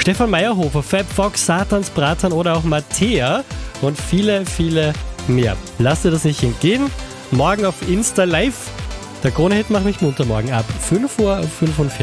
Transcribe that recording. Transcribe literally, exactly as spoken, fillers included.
Stefan Meyerhofer, Fab Fox, Satans Bratan oder auch Mattea und viele, viele mehr. Lass dir das nicht entgehen. Morgen auf Insta live. Der Krone-Hit macht mich munter morgen ab fünf Uhr fünfundvierzig.